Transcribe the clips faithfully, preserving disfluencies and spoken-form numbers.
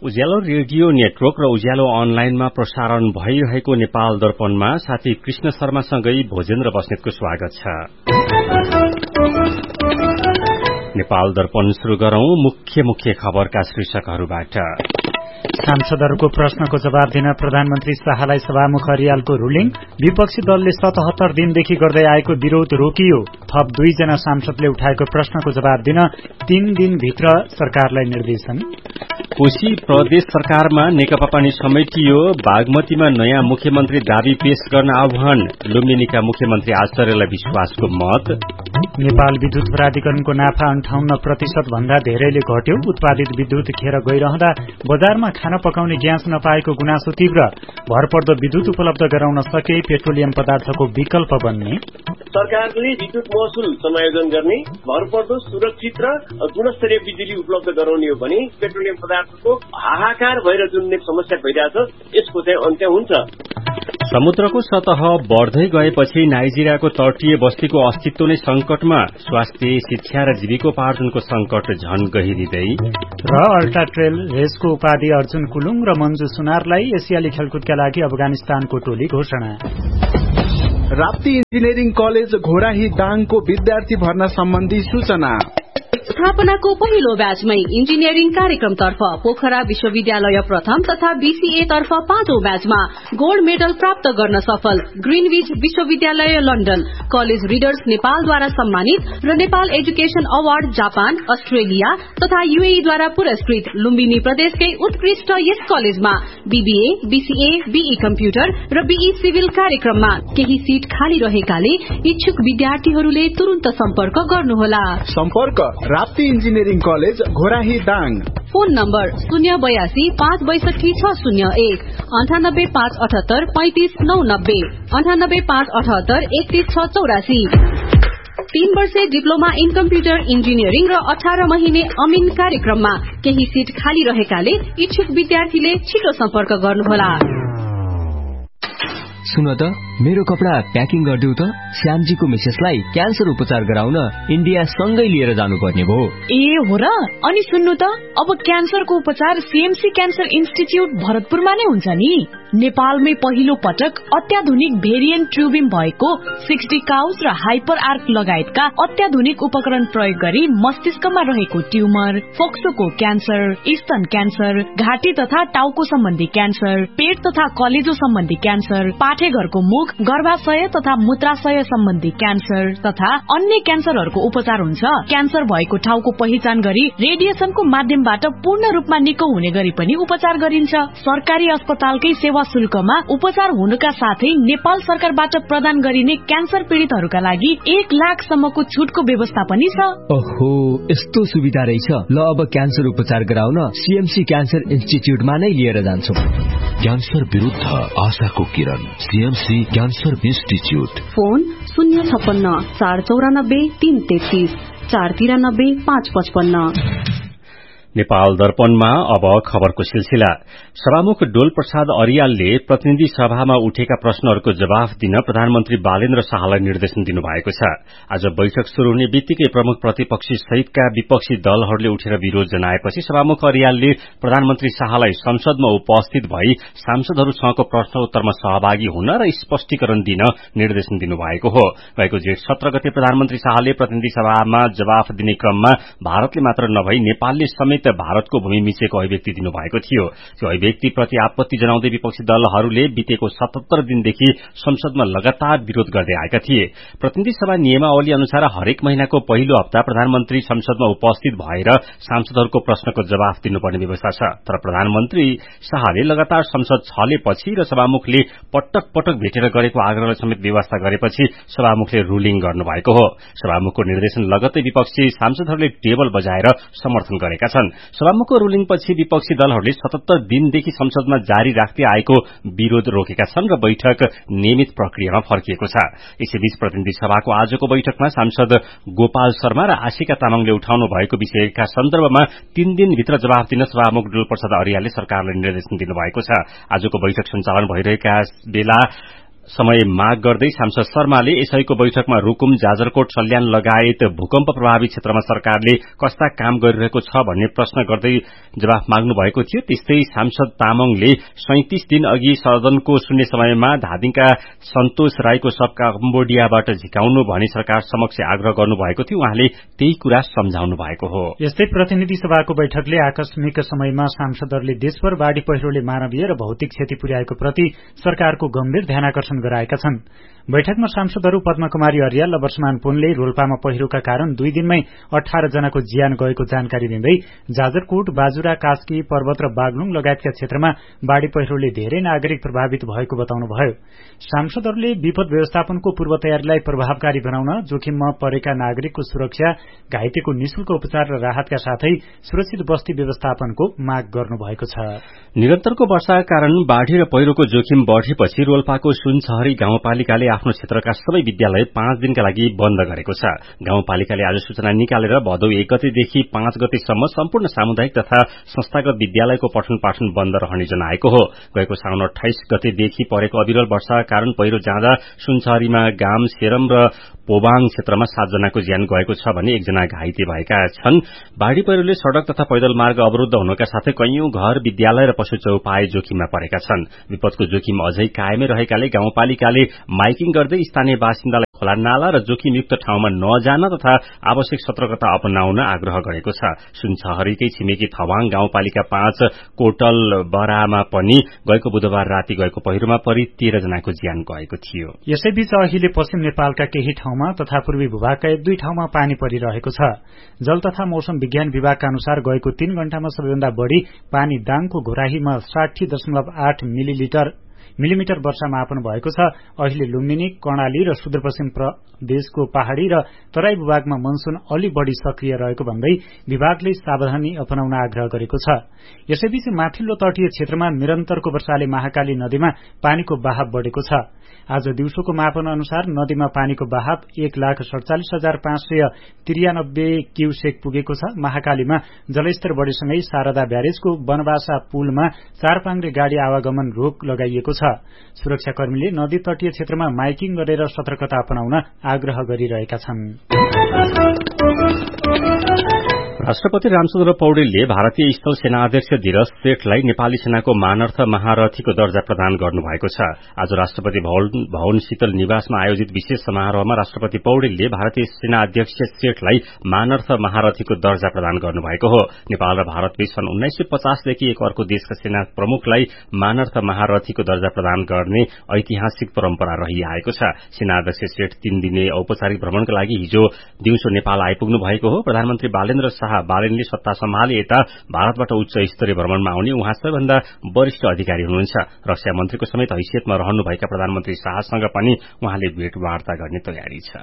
उज्यालो radio network र उज्यालो अनलाइनमा प्रसारण भइरहेको नेपाल दर्पणमा साथी कृष्ण शर्मासँगै भोजेन्द्र बस्नेतको स्वागत छ। नेपाल दर्पण शुरू गरौं मुख्य मुख्य खबरका शीर्षकहरूबाट। सांसदहरूको प्रश्नको जवाब दिन प्रधानमन्त्री शाहलाई सभामुख रियालको रुलिङ। विपक्षी दलले सतहत्तर दिनदेखि गर्दै आएको विरोध रोकियो। थप दुईजना सांसदले उठाएको प्रश्नको जवाब दिन तीन दिनभित्र सरकारलाई निर्देशन। कोशी प्रदेश सरकारमा नेकपा पनि समेटियो। बागमतीमा नयाँ मुख्यमन्त्री दावी पेश गर्न आह्वान। लुम्बिनीका मुख्यमन्त्री आचार्यलाई विश्वासको मत। नेपाल विद्युत प्राधिकरणको नाफा अन्ठाउन्न प्रतिशत भन्दा धेरैले घट्यो। उत्पादित विद्युत खेर गइरहँदा बजारमा खाना पकाउने ग्यास नपाएको गुनासो तीव्र। भरपर्दो विद्युत उपलब्ध गराउन सके पेट्रोलियम पदार्थको विकल्प बन्ने। सरकारले विद्युत महसुल समायोजन गर्ने, भरपर्दो सुरक्षित र गुणस्तरीय बिजुली उपलब्ध गराउने हो भने पेट्रोलियम पदार्थको हाहाकार भएर जुन समस्या भइरहेछ यसको चाहिँ अन्त्य हुन्छ। समुद्रको सतह बढ्दै गएपछि नाइजेरियाको तटीय बस्तीको अस्तित्व नै संकटमा। स्वास्थ्य, शिक्षा र जीविकोपार्जनको संकट झन गहिरिँदै। र अल्ट्रा ट्रेल रेसको उपाधि अर्जुन कुलुङ र मन्जु सुनारलाई एसियाली खेलकुदका लागि अफगानिस्तानको टोली घोषणा। राप्ती इन्जिनियरिङ कलेज घोराही दाङको विद्यार्थी भर्ना सम्बन्धी सूचना। स्थापनाको पहिलो ब्याचमै इन्जिनियरिङ कार्यक्रमतर्फ पोखरा विश्वविद्यालय प्रथम तथा बीसीए तर्फ पाँचौं ब्याचमा गोल्ड मेडल प्राप्त गर्न सफल ग्रीनविच विश्वविद्यालय लन्डन। कलेज रिडर्स नेपालद्वारा सम्मानित र Nepal education award Japan, Australia तथा यूएईद्वारा पुरस्कृत लुम्बिनी प्रदेशकै उत्कृष्ट यस कलेजमा बीबीए, बीसीए, बीई कम्प्युटर र बीई सिभिल कार्यक्रममा केही सीट खाली रहेकाले इच्छुक विद्यार्थीहरूले तुरन्त सम्पर्क गर्नुहोला। सम्पर्क Rapti engineering college Ghorahi Dang. Phone number शून्य बयासी पाँच बैसठी छ शून्य एक अन्ठानब्बे पाँच अठहत्तर पैंतिस नौ नब्बे अन्ठानब्बे पाँच अठहत्तर एकतीस छ चौरासी। तीन वर्षे डिप्लोमा इन कम्प्युटर इन्जिनियरिङ र अठार महिने अमिन कार्यक्रममा केही सीट खाली रहेकाले इच्छुक विद्यार्थीले छिटो सम्पर्क गर्नुहोला। सुन त मेरो कपडा प्याकिङ गरिदेऊ त। श्यामजीको मिसेसलाई क्यान्सर उपचार गराउन इन्डिया सँगै लिएर जानुपर्ने भयो। ए हो र? अनि सुन्नु त, अब क्यान्सरको उपचार सीएमसी क्यान्सर इन्स्टिच्युट भरतपुरमा नै हुन्छ नि। नेपालमै पहिलो पटक अत्याधुनिक भेरिएन्ट ट्युबिङ भएको सिक्सटी काउज र हाइपर आर्क लगायतका अत्याधुनिक उपकरण प्रयोग गरी मस्तिष्कमा रहेको ट्युमर, फोक्सोको क्यान्सर, स्तन क्यान्सर, घाँटी तथा टाउको सम्बन्धी क्यान्सर, पेट तथा कलेजो सम्बन्धी क्यान्सर, पाठेघरको मुख, गर्भाशय तथा मूत्राशय सम्बन्धी क्यान्सर तथा अन्य क्यान्सरहरूको उपचार हुन्छ। क्यान्सर भएको ठाउँको पहिचान गरी रेडिएसनको माध्यमबाट पूर्ण रूपमा निको हुने गरी पनि उपचार गरिन्छ। सरकारी अस्पतालकै सेवा शुल्कमा उपचार हुनुका साथै नेपाल सरकारबाट प्रदान गरिने क्यान्सर पीड़ितहरूका लागि एक लाख सम्मको छुटको व्यवस्था पनि छ। ओहो, यस्तो सुविधा रहेछ। ल अब क्यान्सर उपचार गराउन सीएमसी क्यान्सर इन्स्टिच्युटमा नै लिएर जान्छौ। क्यान्सर विरुद्ध आशाको किरण, सीएमसी क्यान्सर इन्स्टिच्युट। फोन शून्य छप्पन्न चार चौरानब्बे तीन तेत्तीस चार तिरानब्बे पाँच पचपन्न। नेपाल दर्पणमा अब खबरको सिलसिला। सभामुख डोल प्रसाद अरियालले प्रतिनिधि सभामा उठेका प्रश्नहरूको जवाफ दिन प्रधानमन्त्री बालेन्द्र शाहलाई निर्देशन दिनुभएको छ। आज बैठक शुरू हुने बित्तिकै प्रमुख प्रतिपक्षी सहितका विपक्षी दलहरूले उठेर विरोध जनाएपछि सभामुख अरियालले प्रधानमन्त्री शाहलाई संसदमा उपस्थित भई सांसदहरूसँगको प्रश्नोत्तरमा सहभागी हुन र स्पष्टीकरण दिन निर्देशन दिनुभएको हो। गएको जेठ सत्र गते प्रधानमन्त्री शाहले प्रतिनिधि सभामा जवाफ दिने क्रममा भारतले मात्र नभई नेपालले समेत भारतको भूमि मिचेको अभिव्यक्ति दिनुभएको थियो। त्यो अभिव्यक्ति प्रति आपत्ति जनाउँदै विपक्षी दलहरूले बितेको सतहत्तर दिनदेखि संसदमा लगातार विरोध गर्दै आएका थिए। प्रतिनिधि सभा नियमावली अनुसार हरेक महिनाको पहिलो हप्ता प्रधानमन्त्री संसदमा उपस्थित भएर सांसदहरूको प्रश्नको जवाफ दिनुपर्ने व्यवस्था छ। तर प्रधानमन्त्री शाहले लगातार संसद छलेपछि र सभामुखले पटक पटक भेटेर गरेको आग्रहलाई समेत व्यवस्था गरेपछि सभामुखले रूलिङ गर्नुभएको हो। सभामुखको निर्देशन लगत्तै विपक्षी सांसदहरूले टेबल बजाएर समर्थन गरेका छन्। सभामुखको रूलिङपछि विपक्षी दलहरूले सतहत्तर दिनदेखि संसदमा जारी राख्दै आएको विरोध रोकेका छन् र बैठक नियमित प्रक्रियामा फर्किएको छ। यसैबीच प्रतिनिधि सभाको आजको बैठकमा सांसद गोपाल शर्मा र आशिका तामाङले उठाउनु भएको विषयका सन्दर्भमा तीन दिनभित्र जवाफ दिन सभामुख डोल प्रसाद अरियालले सरकारलाई निर्देशन दिनुभएको छ। आजको बैठक सञ्चालन भइरहेका बेला समय माग गर्दै सांसद शर्माले यसैको बैठकमा रुकुम, जाजरकोट, सल्यान लगायत भूकम्प प्रभावित क्षेत्रमा सरकारले कस्ता काम गरिरहेको छ भन्ने प्रश्न गर्दै जवाफ माग्नु भएको थियो। त्यस्तै सांसद तामाङले सैंतीस दिन अघि सदनको शून्य समयमा धादिङका सन्तोष राईको शव कम्बोडियाबाट झिकाउनु भनी सरकार समक्ष आग्रह गर्नुभएको थियो। उहाँले त्यही कुरा सम्झाउनु भएको हो। यस्तै प्रतिनिधि सभाको बैठकले आकस्मिक समयमा सांसदहरूले देशभर बाढ़ी पहिरोले मानवीय र भौतिक क्षति पुर्याएको प्रति सरकारको गम्भीर ध्यानाकर्षण गराएका छन्। बैठकमा सांसदहरू पद्मकुमारी अर्याल र वर्षमान पुनले रोल्पामा पहिरोका कारण दुई दिनमै अठार जनाको ज्यान गएको जानकारी दिँदै जाजरकोट, बाजुरा, कास्की, पर्वत र बागलुङ लगायतका क्षेत्रमा बाढ़ी पहिरोले धेरै नागरिक प्रभावित भएको बताउनुभयो। सांसदहरूले विपद व्यवस्थापनको पूर्व तयारीलाई प्रभावकारी बनाउन, जोखिममा परेका नागरिकको सुरक्षा, घाइतेको निशुल्क उपचार र राहतका साथै सुरक्षित बस्ती व्यवस्थापनको माग गर्नुभएको छ। निरन्तरको वर्षाका कारण बाढ़ी र पहिरोको जोखिम बढ़ेपछि रोल्पाको सुनसहरी गाउँपालिकाले आफ्नो क्षेत्रका सबै विद्यालय पाँच दिनका लागि बन्द गरेको छ। गाउँपालिकाले आज सूचना निकालेर भदौ एक गतेदेखि पाँच गतेसम्म सम्पूर्ण सामुदायिक तथा संस्थागत विद्यालयको पठन पाठन बन्द रहने जनाएको हो। गएको साउन अठाइस गतेदेखि परेको अविरल वर्षाका कारण पहिरो जाँदा सुनसहरीमा गाम, सेरम र पोबाङ क्षेत्रमा सातजनाको ज्यान गएको छ भने एकजना घाइते भएका छन्। बाढ़ी पहिरोले सड़क तथा पैदल मार्ग अवरूद्ध हुनका साथै कैयौं घर, विद्यालय र पशु चौपाए जोखिममा परेका छन्। विपदको जोखिम अझै कायमै रहेकाले गाउँपालिकाले माइकिङ गर्दै स्थानीय बासिन्दालाई खोला नाला र जोखिमयुक्त ठाउँमा नजान तथा आवश्यक सतर्कता अपनाउन आग्रह गरेको छ। सुनसहरीकै छिमेकी थवाङ गाउँपालिका पाँच कोटल बरामा पनि गएको बुधबार राति गएको पहिरोमा परि तेह्र जनाको ज्यान गएको थियो। यसैबीच अहिले पश्चिम नेपालका केही ठाउँमा तथा पूर्वी भूभागका एक दुई ठाउँमा पानी परिरहेको छ। जल तथा मौसम विज्ञान विभागका अनुसार गएको तीन घण्टामा सबैभन्दा बढ़ी पानी दाङको घोराहीमा साठी दशमलव आठ मिलिलिटर मिलिमिटर वर्षा मापन भएको छ। अहिले लुम्बिनी, कर्णाली र सुदूरपश्चिम प्रदेशको पहाड़ी र तराई भूभागमा मनसून अलि बढ़ी सक्रिय रहेको भन्दै विभागले सावधानी अपनाउन आग्रह गरेको छ। यसैबीच माथिल्लो तटीय क्षेत्रमा निरन्तरको वर्षाले महाकाली नदीमा पानीको बहाव बढ़ेको छ। आज दिउँसोको मापन अनुसार नदीमा पानीको बहाव एक लाख सड़चालिस हजार पाँच सय त्रियानब्बे क्यूसेक पुगेको छ। महाकालीमा जलस्तर बढ़ेसँगै शारदा ब्यारेजको बनवासा पुलमा चारपाङ्ग्रे गाड़ी आवागमन रोक लगाइएको छ। सुरक्षाकर्मीले नदी तटीय क्षेत्रमा माइकिङ गरेर सतर्कता अपनाउन आग्रह गरिरहेका छन्। राष्ट्रपति रामचन्द्र पौडेलले भारतीय स्थल सेना अध्यक्ष धीरज सेठलाई नेपाली सेनाको मानर्थ महारथीको दर्जा प्रदान गर्नुभएको छ। आज राष्ट्रपति भवन शीतल निवासमा आयोजित विशेष समारोहमा राष्ट्रपति पौडेलले भारतीय सेना अध्यक्ष सेठलाई मानर्थ महारथीको दर्जा प्रदान गर्नुभएको हो। नेपाल र भारतबीच सन् उन्नाइस सय पचासदेखि एक अर्को देशका सेना प्रमुखलाई मानर्थ महारथीको दर्जा प्रदान गर्ने ऐतिहासिक परम्परा रहिआएको छ। सेना अध्यक्ष सेठ तीन दिने औपचारिक भ्रमणका लागि हिजो दिउँसो नेपाल आइपुग्नु भएको हो। प्रधानमन्त्री बालेन्द्र शाह बालेनले सत्ता सम्हाले यता भारतबाट उच्च स्तरीय भ्रमणमा आउने उहाँ सबैभन्दा वरिष्ठ अधिकारी हुनुहुन्छ। रक्षा मन्त्रीको समेत हैसियतमा रहनुभएका प्रधानमन्त्री शाहसँग पनि उहाँले भेटवार्ता गर्ने तयारी छ।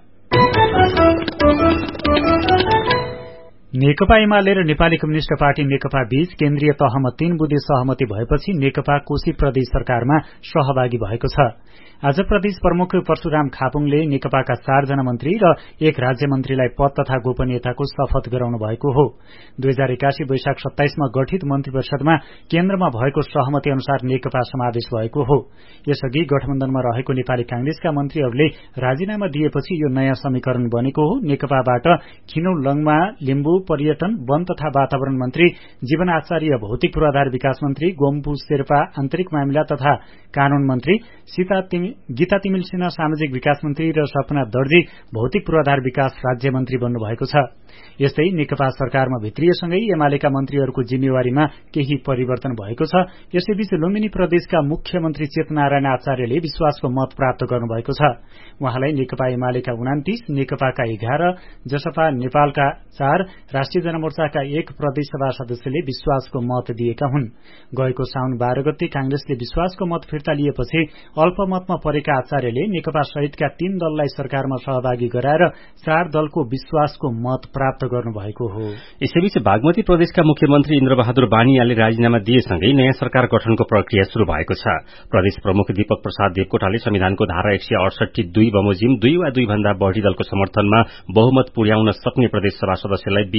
नेकपा एमाले र नेपाली कम्युनिष्ट पार्टी नेकपा बीच केन्द्रीय तहमा तीन बुँदे सहमति भएपछि नेकपा कोशी प्रदेश सरकारमा सहभागी भएको छ। आज प्रदेश प्रमुख परशुराम खापुङले नेकपाका चारजना मन्त्री र एक राज्य मन्त्रीलाई पद तथा गोपनीयताको शपथ गराउनु भएको हो। दुई हजार एकासी वैशाख सत्ताइसमा गठित मन्त्री परिषदमा केन्द्रमा भएको सहमति अनुसार नेकपा समावेश भएको हो। यसअघि गठबन्धनमा रहेको नेपाली कांग्रेसका मन्त्रीहरूले राजीनामा दिएपछि यो नयाँ समीकरण बनेको हो। नेकपाबाट खिनौ लङमा लिम्बू पर्यटन, वन तथा वातावरण मन्त्री जीवन आचार्य, भौतिक पूर्वाधार विकास मन्त्री गोम्बु शेर्पा, आन्तरिक मामिला तथा कानून मन्त्री सीता गीता तिमिल सिन्हा, सामाजिक विकास मन्त्री र सपना दर्जी भौतिक पूर्वाधार विकास राज्य मन्त्री बन्नुभएको छ। यस्तै नेकपा सरकारमा भित्रिएसँगै एमालेका मन्त्रीहरूको जिम्मेवारीमा केही परिवर्तन भएको छ। यसैबीच लुम्बिनी प्रदेशका मुख्यमन्त्री चेतनारायण आचार्यले विश्वासको मत प्राप्त गर्नुभएको छ। उहाँलाई नेकपा एमालेका उनातीस, नेकपाका एघार, जसपा नेपालका चार, राष्ट्रिय जनमोर्चाका एक प्रदेशसभा सदस्यले विश्वासको मत दिएका हुन्। गएको साउन बाह्र गते कांग्रेसले विश्वासको मत फिर्ता लिएपछि अल्पमतमा परेका आचार्यले नेकपा सहितका तीन दललाई सरकारमा सहभागी गराएर चार दलको विश्वासको मत प्राप्त गर्नुभएको हो। यसैबीच बागमती प्रदेशका मुख्यमन्त्री इन्द्रबहादुर बानियाले राजीनामा दिएसँगै नयाँ सरकार गठनको प्रक्रिया शुरू भएको छ। प्रदेश प्रमुख दीपक प्रसाद देवकोटाले संविधानको धारा एक सय अडसठी दुई बमोजिम दुई वा दुई भन्दा बढ़ी दलको समर्थनमा बहुमत पुर्याउन सक्ने प्रदेश सभा सदस्यलाई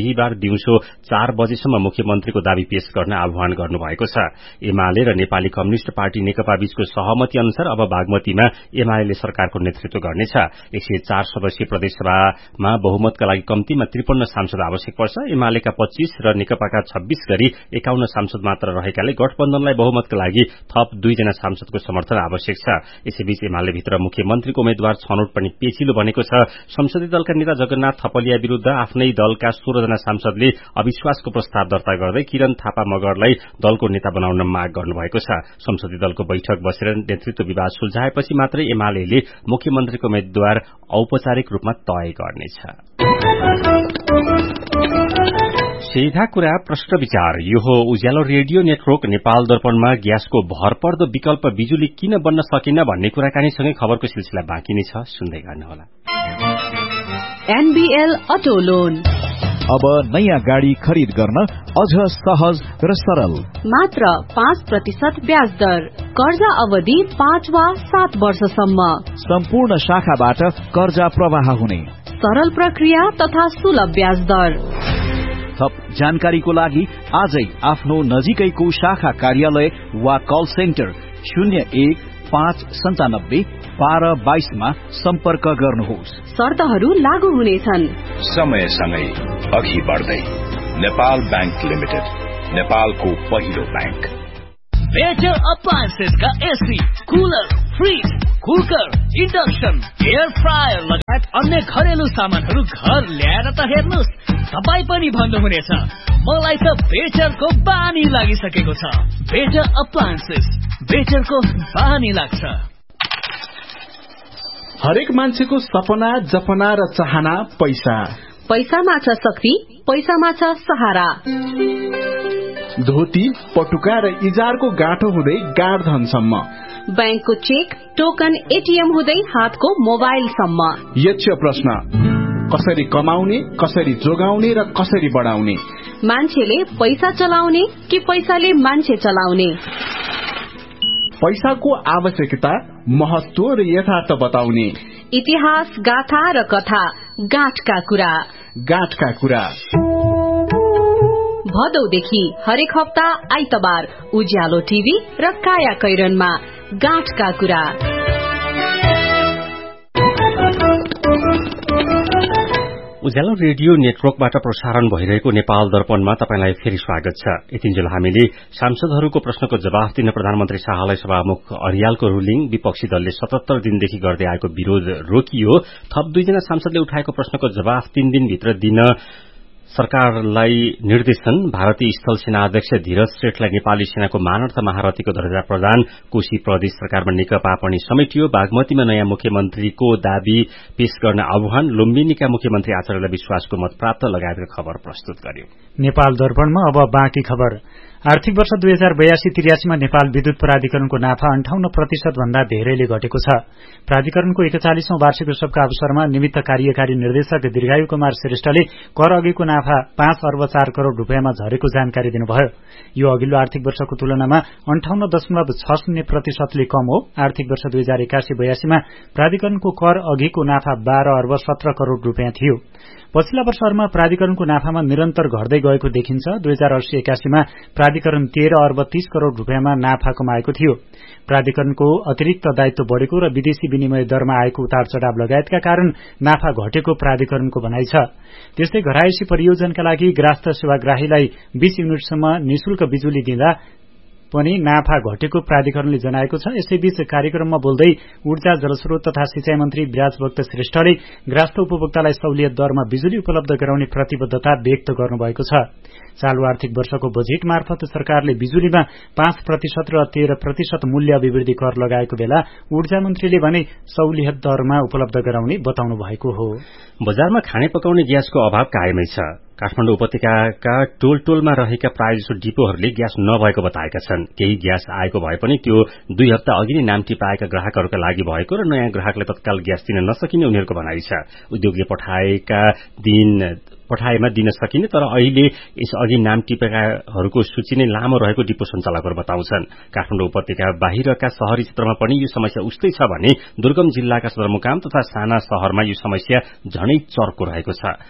बिहीबार दिउँसो चार बजेसम्म मुख्यमन्त्रीको दावी पेश गर्न आह्वान गर्नुभएको छ। एमाले र नेपाली कम्युनिष्ट पार्टी नेकपा बीचको सहमति अनुसार अब बागमतीमा एमाले सरकारको नेतृत्व गर्नेछ। एक सय चार सदस्यीय प्रदेशसभामा बहुमतका लागि कम्तीमा त्रिपन्न सांसद आवश्यक पर्छ। एमालेका पच्चीस र नेकपाका छब्बीस गरी एकाउन्न सांसद मात्र रहेकाले गठबन्धनलाई बहुमतका लागि थप दुईजना सांसदको समर्थन आवश्यक छ। यसैबीच एमाले भित्र मुख्यमन्त्रीको उम्मेद्वार छनौट पनि पेचिलो बनेको छ। संसदीय दलका नेता जगन्नाथ थपलिया विरूद्ध आफ्नै दलका सोह्रजना सांसदले अविश्वासको प्रस्ताव दर्ता गर्दै किरण थापा मगरलाई दलको नेता बनाउन माग गर्नुभएको छ। संसदीय दलको बैठक बसेर नेतृत्व विवाद सुल्झाएपछि मात्रै एमाले मुख्यमन्त्रीको उम्मेद्वार औपचारिक रूपमा तय गर्नेछ। सीधा कुरा प्रश्न विचार। यो हो उज्यालो रेडियो नेटवर्क नेपाल दर्पणमा ग्यासको भरपर्दो विकल्प बिजुली किन बन्न सकिन भन्ने कुराकानीसँगै खबरको सिलसिला बाँकी नै छ, सुन्दै गर्नुहोला। एनबीएल अटो लोन अब नयाँ गाड़ी खरिद गर्न अझ सहज र सरल। मात्र पाँच प्रतिशत ब्याज दर, कर्जा अवधि पाँच वा सात वर्षसम्म, सम्पूर्ण शाखाबाट कर्जा प्रवाह हुने, सरल प्रक्रिया तथा सुलभ ब्याज दर। थप जानकारीको लागि आजै आफ्नो नजिकैको शाखा कार्यालय वा कल सेन्टर शून्य एक पाँच सन्तानब्बे बाह्र बाइसमा सम्पर्क गर्नुहोस्। शर्तहरू लागू हुनेछन्। समयसँगै अघि बढ्दै नेपाल बैंक लिमिटेड, नेपालको पहिलो bank. Better अप्लायन्सेसका AC, cooler, fridge, cooker, induction, air fryer लगायत अन्य घरेलु सामानहरू घर ल्याएर त हेर्नुहोस्, तपाईँ पनि भन्नुहुनेछ मलाई त बेटरको बानी लागिसकेको छ। बेटर अप्लायन्सेस, बेटरको बानी लाग्छ। हरेक मान्छेको सपना, जपना र चाहना पैसा। पैसामा छ शक्ति, पैसामा छ सहारा। धोती, पटुका र इजारको गाँठो हुँदै गाडधनसम्म, बैंकको चेक, टोकन, एटीएम हुँदै हातको मोबाइलसम्म। यक्ष प्रश्न, कसरी कमाउने, कसरी जोगाउने र कसरी बढाउने? मान्छेले पैसा चलाउने कि पैसाले मान्छे चलाउने? पैसाको आवश्यकता, महत्व र यथार्थ बताउने। इतिहास, गाथा र कथा, गाँठका कुरा। गाँठका कुरा भदौदेखि हरेक हप्ता आइतबार उज्यालो टिभी र काया कैरनमा गाँठका कुरा। उज्यालो रेडियो नेटवर्कबाट प्रसारण भइरहेको नेपाल दर्पणमा तपाईंलाई फेरि स्वागत छ। यतिन्जेल हामीले सांसदहरूको प्रश्नको जवाफ दिन प्रधानमन्त्री शाहलाई सभामुख अरियालको रुलिङ, विपक्षी दलले सतहत्तर दिनदेखि गर्दै आएको विरोध रोकियो, थप दुईजना सांसदले उठाएको प्रश्नको जवाफ तीन दिनभित्र दिन सरकारलाई निर्देशन, भारतीय स्थल सेना अध्यक्ष धीरज श्रेष्ठलाई नेपाली सेनाको मानर्थ महारथीको दर्जा प्रदान, कोशी प्रदेश सरकारमा नेकपा पनि समेटियो, बागमतीमा नयाँ मुख्यमन्त्रीको दावी पेश गर्न आह्वान, लुम्बिनीका मुख्यमन्त्री आचार्यलाई विश्वासको मत प्राप्त लगायतका खबर प्रस्तुत गर्यो। नेपाल दर्पणमा अब बाँकी खबर। आर्थिक वर्ष दुई हजार बयासी त्रियासीमा नेपाल विद्युत प्राधिकरणको नाफा अन्ठाउन्न प्रतिशत भन्दा धेरैले घटेको छ। प्राधिकरणको एकचालिसौं वार्षिक उत्सवका अवसरमा निमित्त कार्यकारी निर्देशक दीर्घायु कुमार श्रेष्ठले कर अघिको नाफा पाँच अर्ब चार करोड़ रूपियाँमा झरेको जानकारी दिनुभयो। यो अघिल्लो आर्थिक वर्षको तुलनामा अन्ठाउन्न दशमलव छ शून्य प्रतिशतले कम हो। आर्थिक वर्ष दुई हजार एकासी बयासीमा प्राधिकरणको कर अघिको नाफा बाह्र अर्ब सत्र करोड़ रूपियाँ थियो। पछिल्ला वर्षहरूमा प्राधिकरणको नाफामा निरन्तर घट्दै गएको देखिन्छ। दुई हजार अस्सी एकासीमा प्राधिकरण तेह्र अर्ब तीस करोड़ रूपियाँमा नाफा कमाएको थियो। प्राधिकरणको अतिरिक्त दायित्व बढ़ेको र विदेशी विनिमय दरमा आएको उतार चढ़ाव लगायतका कारण नाफा घटेको प्राधिकरणको भनाइ छ। त्यस्तै घरायसी परियोजनाका लागि ग्राहस्थ सेवाग्राहीलाई बीस युनिटसम्म निशुल्क बिजुली दिँदा पनि नाफा घटेको प्राधिकरणले जनाएको छ। यसैबीच कार्यक्रममा बोल्दै ऊर्जा, जलस्रोत तथा सिंचाई मन्त्री विराजभक्त श्रेष्ठले ग्राहस्थ उपभोक्तालाई सहुलियत दरमा बिजुली उपलब्ध गराउने प्रतिबद्धता व्यक्त गर्नुभएको छ। चालू आर्थिक वर्षको बजेट मार्फत सरकारले बिजुलीमा पाँच प्रतिशत र तेह्र प्रतिशत मूल्य अभिवृद्धि कर लगाएको बेला ऊर्जा मन्त्रीले भने सहुलियत दरमा उपलब्ध गराउने बताउनु भएको हो। बजारमा खाने पकाउने ग्यासको अभाव कायमै छ। काठमाडौँ उपत्यकाका टोल टोलमा रहेका प्रायजसो डिपोहरूले ग्यास नभएको बताएका छन्। केही ग्यास आएको भए पनि त्यो दुई हप्ता अघि नै नाम्ती पाएका ग्राहकहरूका लागि भएको र नयाँ ग्राहकले तत्काल ग्यास दिन नसकिने उनीहरूको भनाइ छ। उद्योगले पठाएका दिन पठाएमा दिन सकिने, तर अहिले यस अघि नाम टिपेकाहरूको सूची नै लामो रहेको डिपो सञ्चालकहरू बताउँछन्। काठमाडौँ उपत्यका बाहिरका शहरी क्षेत्रमा पनि यो समस्या उस्तै छ भने दुर्गम जिल्लाका सदरमुकाम तथा साना शहरमा यो समस्या झनै चर्को रहेको छ।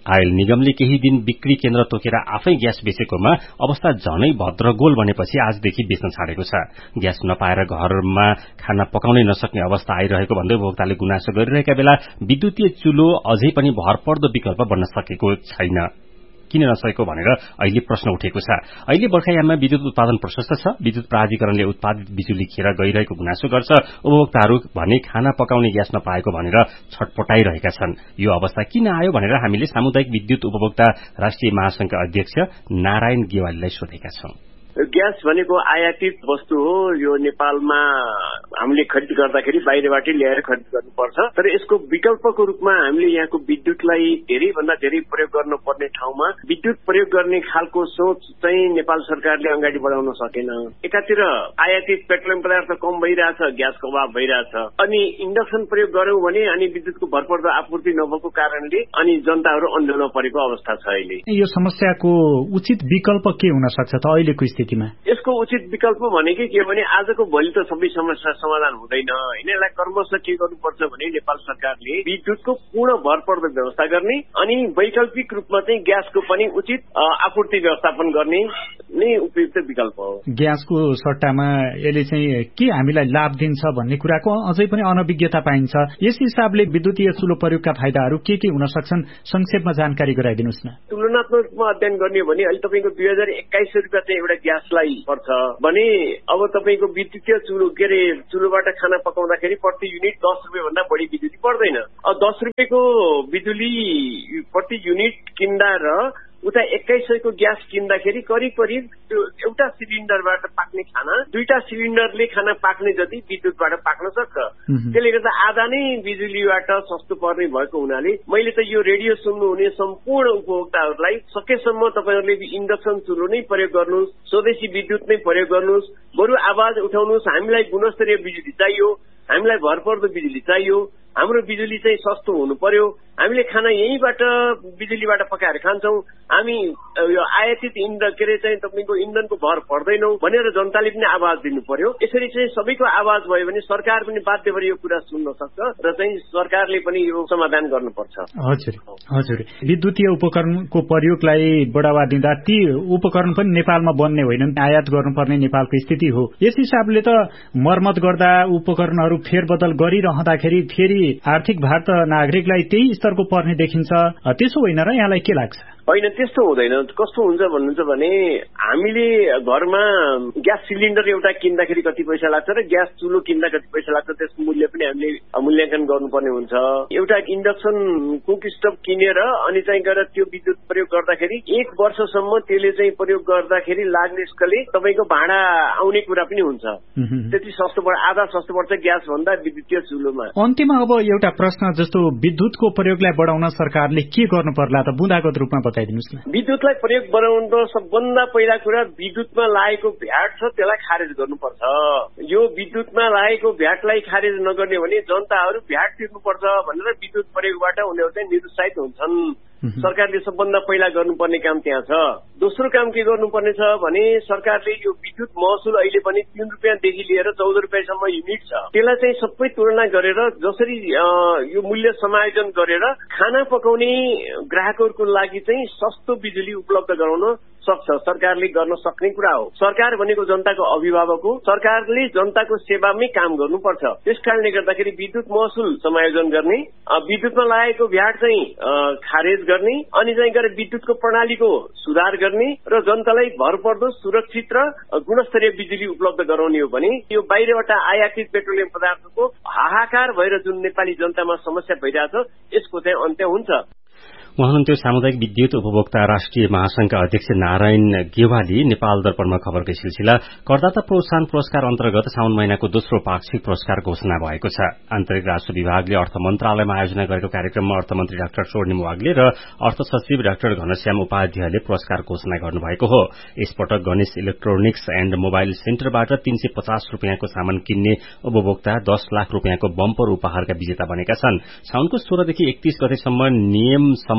आयल निगमले केही दिन बिक्री केन्द्र तोकेर आफै ग्यास बेचेकोमा अवस्था झनै भद्रगोल बनेपछि आजदेखि बेच्न छाडेको छ। ग्यास नपाएर घरमा खाना पकाउनै नसक्ने अवस्था आइरहेको भन्दै उपभोक्ताले गुनासो गरिरहेका बेला विद्युतीय चुलो अझै पनि भरपर्दो विकल्प बन्न सकेको छैन। किन नसकेको भनेर अहिले प्रश्न उठेको छ। अहिले बर्खायाममा विद्युत उत्पादन प्रशस्त छ। विद्युत प्राधिकरणले उत्पादित बिजुली खेर गइरहेको गुनासो गर्छ। उपभोक्ताहरू भने खाना पकाउने ग्यास नपाएको भनेर छटपटाइरहेका छन्। यो अवस्था किन आयो भनेर हामीले सामुदायिक विद्युत उपभोक्ता राष्ट्रिय महासंघका अध्यक्ष नारायण गेवालीलाई सोधेका छौं। ग्यास भनेको आयातित वस्तु हो। यो नेपालमा हामीले खरिद गर्दाखेरि बाहिरबाटै ल्याएर खरिद गर्नुपर्छ। तर यसको विकल्पको रूपमा हामीले यहाँको विद्युतलाई धेरै भन्दा धेरै प्रयोग गर्नुपर्ने ठाउँमा विद्युत प्रयोग गर्ने खालको सोच चाहिँ नेपाल सरकारले अगाडि बढाउन सकेन। एकातिर आयातित पेट्रोलियम पदार्थ कम भइरहेछ, ग्यासको अभाव भइरहेछ, अनि इन्डक्सन प्रयोग गर्यौं भने अनि विद्युतको भरपर्दो आपूर्ति नभएको कारणले अनि जनताहरू अन्धोन परेको अवस्था छ। अहिले यो समस्याको उचित विकल्प के हुन सक्छ त अहिलेको स्थितिमा? यसको उचित विकल्प भनेकै के भने आजको भोलि त सबै समस्या समाधान हुँदैन हैन। यसलाई क्रमशः के गर्नुपर्छ भने नेपाल सरकारले विद्युतको पूर्ण भरपर्दो व्यवस्था गर्ने अनि वैकल्पिक रूपमा चाहिँ ग्यासको पनि उचित आपूर्ति व्यवस्थापन गर्ने नै उपयुक्त विकल्प हो। ग्यासको सट्टामा यसले चाहिँ के हामीलाई लाभ दिन्छ भन्ने कुराको अझै पनि अनभिज्ञता पाइन्छ। यस हिसाबले विद्युतीय चुलो प्रयोगका फाइदाहरू के के हुन सक्छन् संक्षेपमा जानकारी गराइदिनुस् न। तुलनात्मक रूपमा अध्ययन गर्ने हो भने अहिले तपाईँको दुई हजार एक्काइस रुपियाँ चाहिँ एउटा ग्यासलाई पर्छ भने अब तपाईँको विद्युतीय चुलो के अरे चुलोबाट खाना पकाउँदाखेरि प्रति युनिट दस रुपियाँ भन्दा बढी बिजुली पर्दैन। अब दस रुपियाँको बिजुली प्रति युनिट किन्दा र उता एक्काइस सयको ग्यास किन्दाखेरि करिब करिब त्यो एउटा सिलिन्डरबाट पाक्ने खाना दुईटा सिलिन्डरले खाना पाक्ने जति विद्युतबाट पाक्न सक्छ। त्यसले गर्दा आधा नै बिजुलीबाट सस्तो पर्ने भएको हुनाले मैले त यो रेडियो सुन्नुहुने सम्पूर्ण उपभोक्ताहरूलाई सकेसम्म तपाईँहरूले इन्डक्सन चुलो नै प्रयोग गर्नुहोस्, स्वदेशी विद्युत नै प्रयोग गर्नुहोस्, बरु आवाज उठाउनुहोस्। हामीलाई गुणस्तरीय बिजुली चाहियो, हामीलाई भरपर्दो बिजुली चाहियो, हाम्रो बिजुली चाहिँ सस्तो हुनु पर्यो, हामीले खाना यहीँबाट बिजुलीबाट पकाएर खान्छौँ, हामी यो आयातित इन्धन के अरे चाहिँ तपाईँको इन्धनको भर पर्दैनौ भनेर जनताले पनि आवाज दिनु पर्यो। यसरी चाहिँ सबैको आवाज भयो भने सरकार पनि बाध्य भएर यो कुरा सुन्न सक्छ र चाहिँ सरकारले पनि यो समाधान गर्नुपर्छ। हजुर हजुर विद्युतीय उपकरणको प्रयोगलाई बढावा दिँदा ती उपकरण पनि नेपालमा बन्ने होइनन्, आयात गर्नुपर्ने नेपालको स्थिति हो। यस हिसाबले त मर्मत गर्दा उपकरणहरू फेरबदल गरिरहँदाखेरि फेरि आर्थिक भार त नागरिकलाई त्यही स्तरको पर्ने देखिन्छ। त्यसो होइन र यहाँलाई के लाग्छ? होइन, त्यस्तो हुँदैन। कस्तो हुन्छ भन्नुहुन्छ भने हामीले घरमा ग्यास सिलिन्डर एउटा किन्दाखेरि कति पैसा लाग्छ र ग्यास चुलो किन्दा कति पैसा लाग्छ त्यसको मूल्य पनि हामीले मूल्याङ्कन गर्नुपर्ने हुन्छ। एउटा इन्डक्सन कुक स्टोभ किनेर अनि चाहिँ गएर त्यो विद्युत प्रयोग गर्दाखेरि एक वर्षसम्म त्यसले चाहिँ प्रयोग गर्दाखेरि लाग्ने यसले तपाईँको भाडा आउने कुरा पनि हुन्छ। त्यति सस्तो पर्छ, आधा सस्तो पर्छ ग्यास भन्दा विद्युतीय चुलोमा। अन्त्यमा अब एउटा प्रश्न जस्तो विद्युतको प्रयोगलाई बढाउन सरकारले के गर्नु पर्ला त बुँदागत रूपमा बताइदिनुस् न। विद्युतलाई प्रयोग बनाउन सबभन्दा पहिला कुरा विद्युतमा लागेको भ्याट छ त्यसलाई खारेज गर्नुपर्छ। यो विद्युतमा लागेको भ्याटलाई खारेज नगर्ने भने जनताहरू भ्याट तिर्नुपर्छ भनेर विद्युत प्रयोगबाट उनीहरू चाहिँ निरुत्साहित हुन्छन्। सरकारले सबभन्दा पहिला गर्नुपर्ने काम त्यहाँ छ। दोस्रो काम के गर्नुपर्ने छ भने सरकारले यो विद्युत महसुल अहिले पनि तीन रुपियाँदेखि लिएर चौध रुपियाँसम्म युनिट छ, त्यसलाई चाहिँ सबै तुलना गरेर जसरी यो मूल्य समायोजन गरेर खाना पकाउने ग्राहकहरूको लागि चाहिँ सस्तो बिजुली उपलब्ध गराउन सक्छ। सरकारले गर्न सक्ने कुरा हो। सरकार भनेको जनताको अभिभावक हो। सरकारले जनताको सेवामै काम गर्नुपर्छ। त्यस कारणले गर्दाखेरि विद्युत महसुल समायोजन गर्ने, विद्युतमा लागेको भ्याट चाहिँ खारेज गर्ने अनि चाहिँ गएर विद्युतको प्रणालीको सुधार गर्ने र जनतालाई भरपर्दो सुरक्षित र गुणस्तरीय बिजुली उपलब्ध गराउने हो भने यो बाहिरबाट आयातित पेट्रोलियम पदार्थको हाहाकार भएर जुन नेपाली जनतामा समस्या भइरहेछ यसको चाहिँ अन्त्य हुन्छ। उहाँ हुनुहुन्थ्यो सामुदायिक विद्युत उपभोक्ता राष्ट्रिय महासंघका अध्यक्ष नारायण गेवाली। नेपाल दर्पणमा खबरकै सिलसिला करदाता प्रोत्साहन पुरस्कार अन्तर्गत साउन महिनाको दोस्रो पाक्षिक पुरस्कार घोषणा भएको छ। आन्तरिक राजस्व विभागले अर्थ मन्त्रालयमा आयोजना गरेको कार्यक्रममा अर्थमन्त्री डाक्टर स्वर्णिम वाग्ले र अर्थ सचिव डाक्टर घनश्याम उपाध्यायले पुरस्कार घोषणा गर्नुभएको हो। यसपटक गणेश इलेक्ट्रोनिक्स एण्ड मोबाइल सेन्टरबाट तीन सय पचास रूपियाँको सामान किन्ने उपभोक्ता दस लाख रूपियाँको बम्पर उपहारका विजेता बनेका छन्। साउनको सोह्रदेखि एकतीस गतेसम्म नियम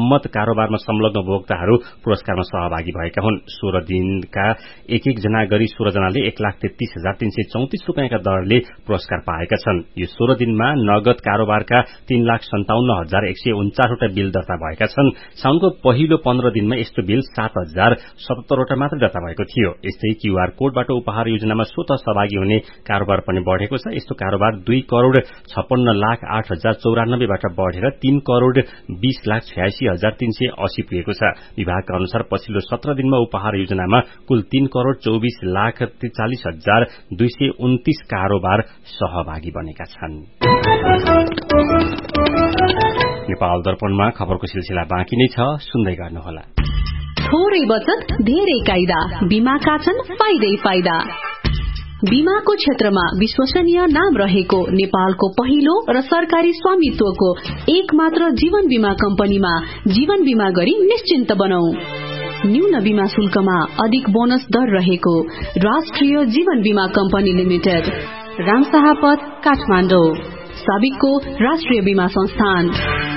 सम्मत कारोबारमा संलग्न उपभोक्ताहरू पुरस्कारमा सहभागी भएका हुन्। सोह्र दिनका एक एक जना गरी सोह्र जनाले एक लाख तेत्तीस हजार तीन सय चौतिस रूपियाँका दरले पुरस्कार पाएका छन्। यो सोह्र दिनमा नगद कारोबारका तीन लाख सन्ताउन्न हजार एक सय उन्चासवटा बिल दर्ता भएका छन्। साउनको पहिलो पन्ध्र दिनमा यस्तो बिल सात हजार सतहत्तरवटा मात्र दर्ता भएको थियो। यस्तै क्यूआर कोडबाट उपहार योजनामा स्वत सहभागी हुने कारोबार पनि बढ़ेको छ। यस्तो कारोबार दुई करोड़ छप्पन्न लाख आठ हजार चौरानब्बेबाट बढ़ेर तीन करोड़ बीस लाख छयासी हजार तीन सय अस्सी पुगेको छ। विभागका अनुसार पछिल्लो सत्र दिनमा उपहार योजनामा कुल तीन करोड़ चौबीस लाख त्रिचालिस हजार दुई सय उन्तीस कारोबार सहभागी बनेका छन्। नेपाल दर्पणमा खबरको सिलसिला बाँकी नै छ, सुन्दै गर्नुहोला। थोरै बचत धेरै कायदा, बीमाका छन् फाइदै फाइदा। बीमाको क्षेत्रमा विश्वसनीय नाम रहेको नेपालको पहिलो र सरकारी स्वामित्वको एक मात्र जीवन बीमा कम्पनीमा जीवन बीमा गरी निश्चिन्त बनाऊ। न्यून बीमा शुल्कमा अधिक बोनस दर रहेको राष्ट्रिय जीवन बीमा कम्पनी लिमिटेड, रामशाहपथ, काठमाडौँ। साबिकको राष्ट्रिय बीमा संस्थान।